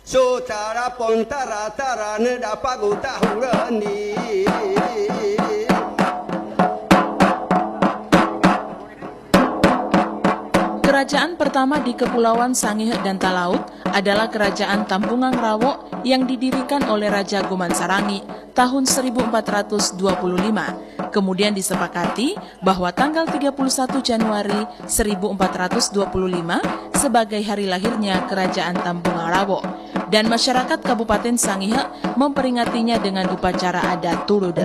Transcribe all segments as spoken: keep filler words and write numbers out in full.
Sutara pontara tara nedapagu tahurani. Kerajaan pertama di Kepulauan Sangihe dan Talaut adalah Kerajaan Tampungang Rawo yang didirikan oleh Raja Gumansarangi tahun seribu empat ratus dua puluh lima. Kemudian disepakati bahwa tanggal tiga puluh satu Januari seribu empat ratus dua puluh lima sebagai hari lahirnya Kerajaan Tampungang Rawo. Dan masyarakat Kabupaten Sangihe memperingatinya dengan upacara adat Tulude.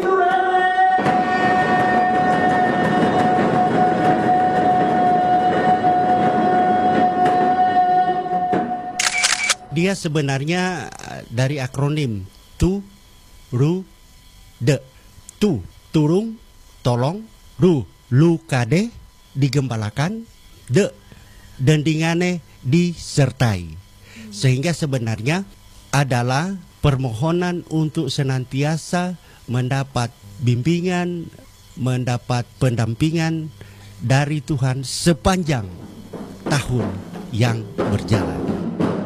Dia sebenarnya dari akronim tu, ru, de. Tu, turung, tolong, ru, lukade, digembalakan, de, dendingane, disertai. Sehingga sebenarnya adalah permohonan untuk senantiasa mendapat bimbingan, mendapat pendampingan dari Tuhan sepanjang tahun yang berjalan.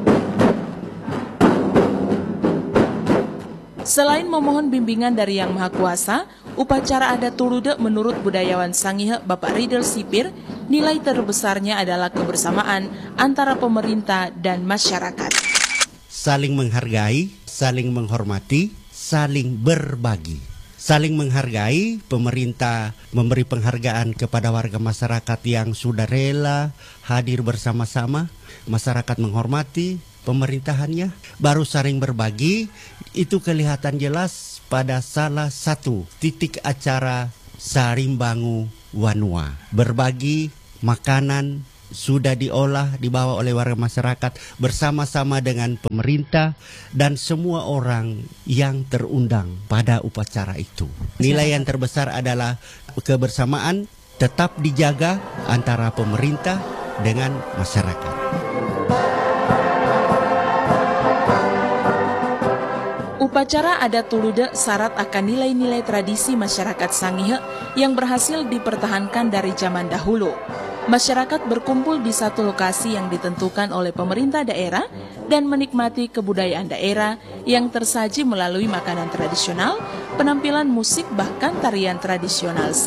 Selain memohon bimbingan dari Yang Maha Kuasa, upacara adat Tulude menurut budayawan Sangihe Bapak Ridel Sipir, nilai terbesarnya adalah kebersamaan antara pemerintah dan masyarakat. Saling menghargai, saling menghormati, saling berbagi. Saling menghargai, pemerintah memberi penghargaan kepada warga masyarakat yang sudah rela hadir bersama-sama. Masyarakat menghormati pemerintahannya, baru saling berbagi. Itu kelihatan jelas pada salah satu titik acara Sarimbangu Wanua. Berbagi makanan sudah diolah, dibawa oleh warga masyarakat bersama-sama dengan pemerintah dan semua orang yang terundang pada upacara itu. Nilai yang terbesar adalah kebersamaan tetap dijaga antara pemerintah dengan masyarakat. Upacara adat Tulude syarat akan nilai-nilai tradisi masyarakat Sangihe yang berhasil dipertahankan dari zaman dahulu. Masyarakat berkumpul di satu lokasi yang ditentukan oleh pemerintah daerah dan menikmati kebudayaan daerah yang tersaji melalui makanan tradisional, penampilan musik bahkan tarian tradisional.